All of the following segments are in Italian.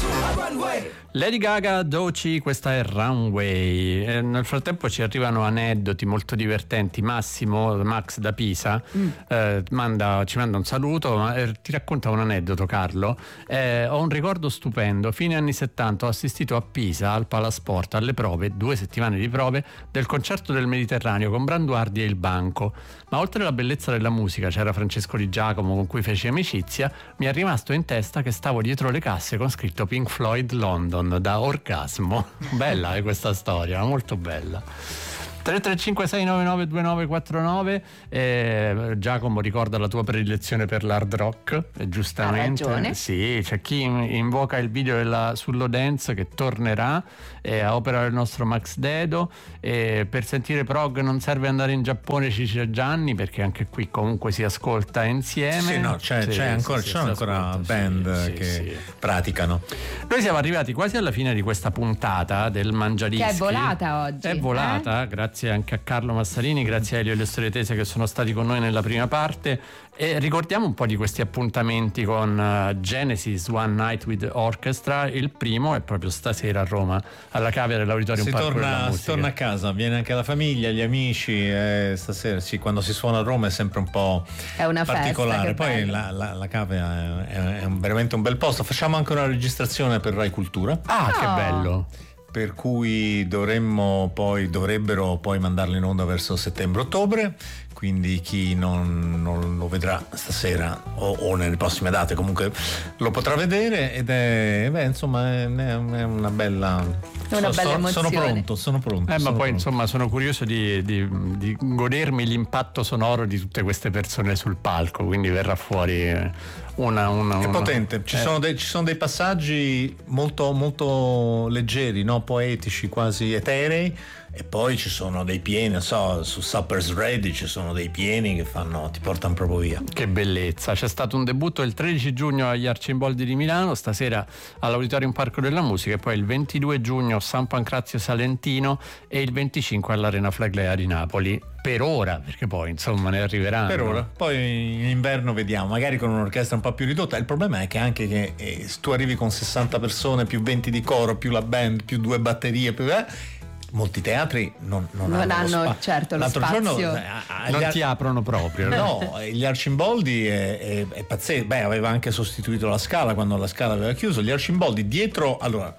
Lady Gaga, Doechii, questa è Runway. Nel frattempo ci arrivano aneddoti molto divertenti. Max da Pisa ci manda un saluto, ma ti racconta un aneddoto, Carlo. Ho un ricordo stupendo. Fine anni 70 ho assistito a Pisa al Palasport alle prove, 2 settimane di prove del concerto del Mediterraneo con Branduardi e il Banco. Ma oltre alla bellezza della musica, c'era Francesco Di Giacomo con cui feci amicizia. Mi è rimasto in testa che stavo dietro le casse con scritto Pink Floyd London da Orgasmo. Bella questa storia, molto bella. 335-699-2949. Giacomo ricorda la tua predilezione per l'hard rock, giustamente. Ha ragione. Sì, c'è chi invoca il video sullo dance che tornerà a opera del nostro Max Dedo. Per sentire prog non serve andare in Giappone, ci dice Gianni, perché anche qui comunque si ascolta insieme. Sì, no, c'è ancora band che praticano. Noi siamo arrivati quasi alla fine di questa puntata del Mangiadischi, che è volata oggi. È volata, grazie anche a Carlo Massarini, grazie a Elio e le Storie Tese che sono stati con noi nella prima parte. E ricordiamo un po' di questi appuntamenti con Genesis One Night with Orchestra. Il primo è proprio stasera a Roma, alla Cavia dell'Auditorium Parco della Musica. Si torna a casa, viene anche la famiglia, gli amici. Stasera sì, quando si suona a Roma è sempre un po' particolare. Poi la Cavia è veramente un bel posto. Facciamo anche una registrazione per Rai Cultura. Che bello! Per cui dovrebbero poi mandarlo in onda verso settembre-ottobre, quindi chi non lo vedrà stasera o nelle prossime date comunque lo potrà vedere, ed è una bella emozione. Sono pronto. Insomma sono curioso di godermi l'impatto sonoro di tutte queste persone sul palco, quindi verrà fuori è potente. Ci sono dei passaggi molto molto leggeri, no? Poetici, quasi eterei, e poi ci sono dei pieni, su Supper's Ready ci sono dei pieni che ti portano proprio via. Che bellezza. C'è stato un debutto il 13 giugno agli Arcimboldi di Milano, stasera all'Auditorium Parco della Musica, e poi il 22 giugno San Pancrazio Salentino e il 25 all'Arena Flaglea di Napoli. Per ora, perché poi ne arriveranno. Per ora, poi in inverno vediamo, magari con un'orchestra un po' più ridotta. Il problema è che anche che se tu arrivi con 60 persone più 20 di coro più la band più 2 batterie più molti teatri non hanno certo lo l'altro spazio. giorno non ti aprono proprio. No, gli Arcimboldi è pazzesco. Aveva anche sostituito la Scala quando la Scala aveva chiuso. Gli Arcimboldi dietro,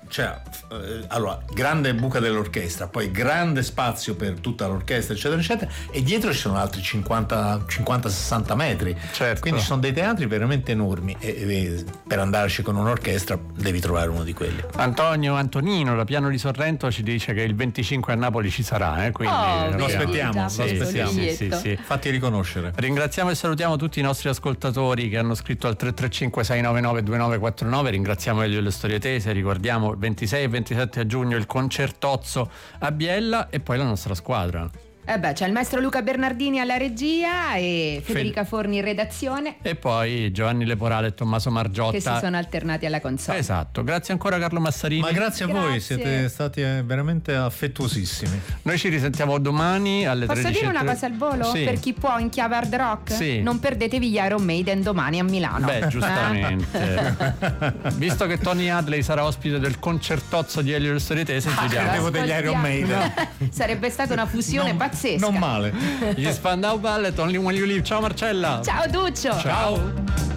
grande buca dell'orchestra, poi grande spazio per tutta l'orchestra eccetera eccetera, e dietro ci sono altri 50-60 metri. Certo. Quindi ci sono dei teatri veramente enormi, e per andarci con un'orchestra devi trovare uno di quelli. Antonino da Piano di Sorrento ci dice che il 25 a Napoli ci sarà, quindi lo aspettiamo. Sì. Fatti riconoscere. Ringraziamo e salutiamo tutti i nostri ascoltatori che hanno scritto al 335-699-2949. Ringraziamo Elio e le Storie Tese. Ricordiamo 26 e 27 giugno il Concertozzo a Biella, e poi la nostra squadra. C'è il maestro Luca Bernardini alla regia e Federica Forni in redazione, e poi Giovanni Leporale e Tommaso Margiotta che si sono alternati alla console. Esatto, grazie ancora Carlo Massarini. Ma grazie a voi, siete stati veramente affettuosissimi. Noi ci risentiamo domani alle 13. Posso dire una cosa al volo? Sì. Per chi può in chiave hard rock? Sì. Non perdetevi gli Iron Maiden domani a Milano. Giustamente. Visto che Tony Hadley sarà ospite del Concertozzo di Elio e le Storie Tese, credevo degli Iron Maiden. Sarebbe stata una fusione pazzesca. Non male. Gli Spandau Ballet, Only When You Live. Ciao Marcella. Ciao Duccio. Ciao.